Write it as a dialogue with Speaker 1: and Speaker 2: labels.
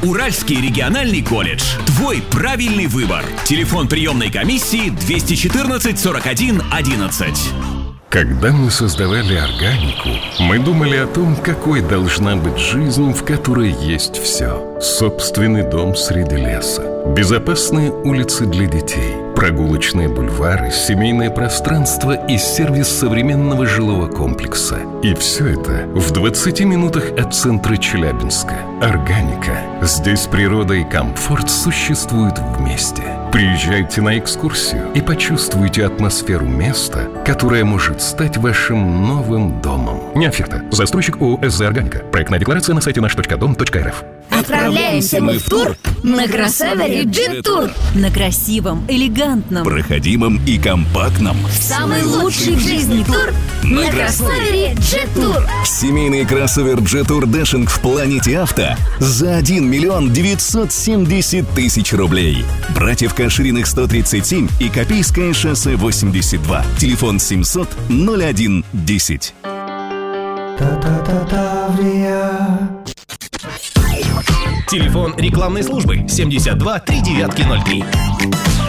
Speaker 1: Уральский региональный колледж. Твой правильный выбор. Телефон приемной комиссии 214 41 11.
Speaker 2: Когда мы создавали органику, мы думали о том, какой должна быть жизнь, в которой есть все. Собственный дом среди леса, безопасные улицы для детей, прогулочные бульвары, семейное пространство и сервис современного жилого комплекса. И все это в 20 минутах от центра Челябинска. Органика. Здесь природа и комфорт существуют вместе. Приезжайте на экскурсию и почувствуйте атмосферу места, которое может стать вашим новым домом. Неоферта. Застройщик ООО «СЗ Органика». Проектная декларация на сайте наш.дом.рф.
Speaker 3: Отправляемся мы в тур на кроссовере Jet-Tour.
Speaker 4: На красивом, элегантном,
Speaker 1: Проходимом и компактном.
Speaker 3: Самый лучший в жизни тур на кроссовере Jet-Tour.
Speaker 1: Семейный кроссовер Jet-Tour Dashing в Планете Авто за 1 миллион 970 тысяч рублей. Братьев Кашириных 137 и Копейское шоссе 82. Телефон 700 01 10.
Speaker 5: Телефон рекламной службы 72 3903.